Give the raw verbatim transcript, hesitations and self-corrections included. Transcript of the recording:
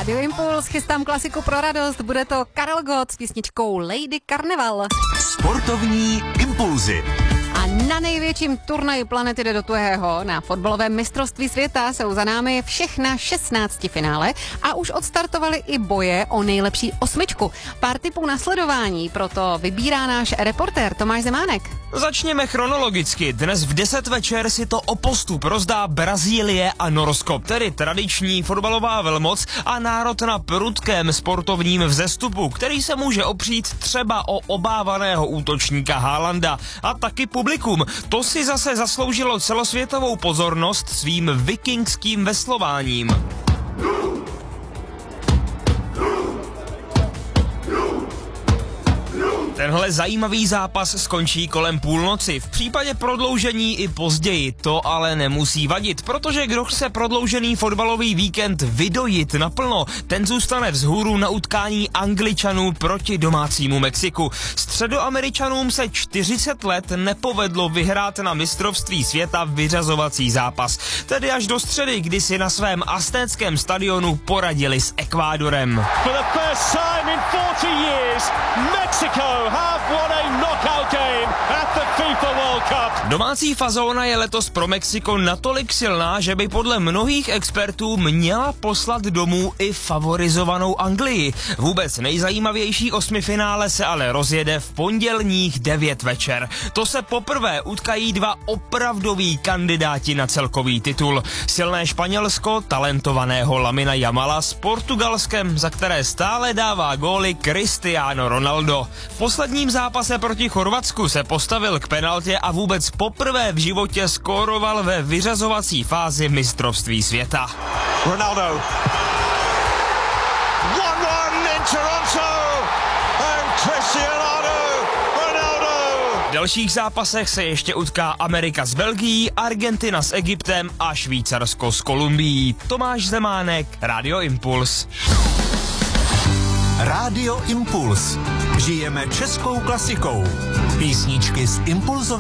Radio Impuls, chystám klasiku pro radost, bude to Karel Gott s písničkou Lady Carnival. Sportovní impulzy. A na největším turnaji planety jde do tuhého. Na fotbalovém mistrovství světa jsou za námi všechna šestnácti finále a už odstartovaly i boje o nejlepší osmičku. Pár tipů na sledování, proto vybírá náš reportér Tomáš Zemánek. Začněme chronologicky. Dnes v deset večer si to o postup rozdá Brazílie a Norsko, tedy tradiční fotbalová velmoc a národ na prudkém sportovním vzestupu, který se může opřít třeba o obávaného útočníka Haalanda a taky publikum. To si zase zasloužilo celosvětovou pozornost svým vikingským veslováním. Tenhle zajímavý zápas skončí kolem půlnoci, v případě prodloužení i později, to ale nemusí vadit, protože kdo chce prodloužený fotbalový víkend vydojit naplno, ten zůstane vzhůru na utkání Angličanů proti domácímu Mexiku. Středoameričanům se čtyřicet let nepovedlo vyhrát na mistrovství světa vyřazovací zápas, tedy až do středy, kdy si na svém aztéckém stadionu poradili s Ekvádorem. For the first time in forty years, Mexico have won a knockout game at the FIFA World Cup. Domácí fazóna je letos pro Mexiko natolik silná, že by podle mnohých expertů měla poslat domů i favorizovanou Anglii. Vůbec nejzajímavější osmifinále se ale rozjede v pondělních devět večer. To se poprvé utkají dva opravdoví kandidáti na celkový titul. Silné Španělsko, talentovaného Lamina Jamala s Portugalskem, za které stále dává góly Cristiano Ronaldo. V posledním zápase proti Chorvatsku se postavil k penaltě a vůbec poprvé v životě skóroval ve vyřazovací fázi mistrovství světa. Ronaldo. one one in Toronto and Cristiano Ronaldo. V dalších zápasech se ještě utká Amerika s Belgií, Argentina s Egyptem a Švýcarsko s Kolumbií. Tomáš Zemánek, Radio Impuls. Radio Impuls. Žijeme českou klasikou. Písničky z Impulzového